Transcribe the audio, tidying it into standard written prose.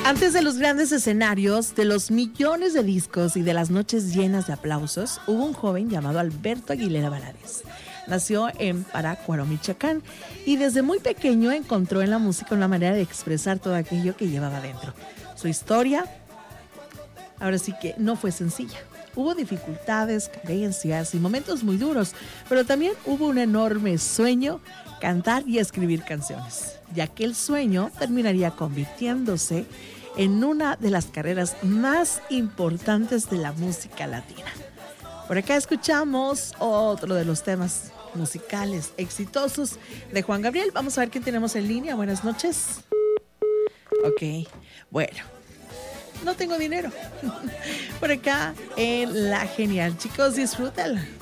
Antes de los grandes escenarios, de los millones de discos y de las noches llenas de aplausos, hubo un joven llamado Alberto Aguilera Valadez. Nació en Parácuaro, Michoacán, y desde muy pequeño encontró en la música una manera de expresar todo aquello que llevaba dentro. Su historia, ahora sí que no fue sencilla. Hubo dificultades, carencias y momentos muy duros, pero también hubo un enorme sueño: cantar y escribir canciones, ya que el sueño terminaría convirtiéndose en una de las carreras más importantes de la música latina. Por acá escuchamos otro de los temas musicales exitosos de Juan Gabriel. Vamos a ver quién tenemos en línea. Buenas noches. Ok, bueno, no tengo dinero. Por acá en La Genial. Chicos, disfrútala.